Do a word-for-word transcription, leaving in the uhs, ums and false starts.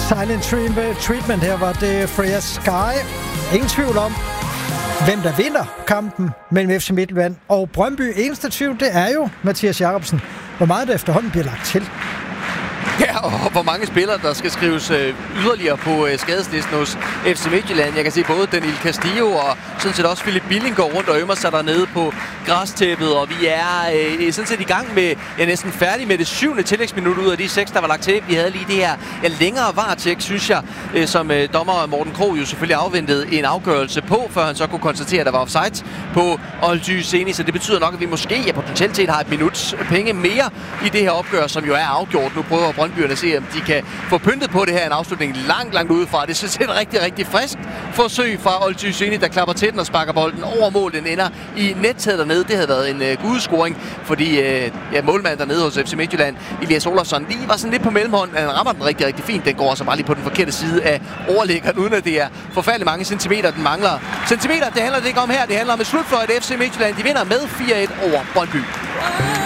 Silent Treatment. Her var det Freya Sky. Ingen tvivl om, hvem der vinder kampen mellem F C Midtjylland og Brøndby. Eneste tvivl, det er jo Mathias Jacobsen. Hvor meget der efterhånden bliver lagt til. Ja, og hvor mange spillere, der skal skrives øh, yderligere på øh, skadeslisten hos F C Midtjylland. Jeg kan se både Daniel Castillo og sådan set også Philip Billing går rundt og ømmer sig dernede på græstæppet. Og vi er øh, sådan set i gang med, ja, næsten færdig med det syvende tillægsminut ud af de seks, der var lagt til. Vi havde lige det her ja, længere varetjek, synes jeg, øh, som øh, dommer Morten Krog jo selvfølgelig afventede en afgørelse på, før han så kunne konstatere, at der var offside på Oldty Seni. Så det betyder nok, at vi måske ja, potentielt set har et minuts penge mere i det her opgør, som jo er afgjort. Nu prøver Brøndbyerne at se, om de kan få pyntet på det her en afslutning langt, langt udefra. Det synes jeg er et rigtig, rigtig frisk forsøg fra Oldty Seni, der klapper til den og sparker bolden over mål. Den ender i nettaget dernede. Det havde været en uh, gudscoring, fordi uh, ja, målmanden dernede hos F C Midtjylland, Elias Olafsson, lige var sådan lidt på mellemhånd. Han rammer den rigtig, rigtig fint. Den går altså bare lige på den forkerte side af overlæggeren, uden at det er forfærdelig mange centimeter, den mangler. Centimeter, det handler det ikke om her. Det handler om et slutfløjt F C Midtjylland. De vinder med fire et over Brøndby.